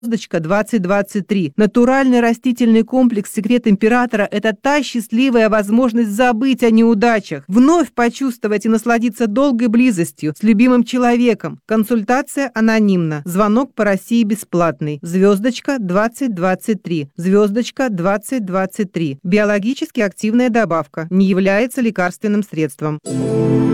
Звездочка 2023. Натуральный растительный комплекс «Секрет императора» – это та счастливая возможность забыть о неудачах, вновь почувствовать и насладиться долгой близостью с любимым человеком. Консультация анонимна. Звонок по России бесплатный. Звездочка 2023. Звездочка 2023. Биологически активная добавка. Не является лекарственным средством.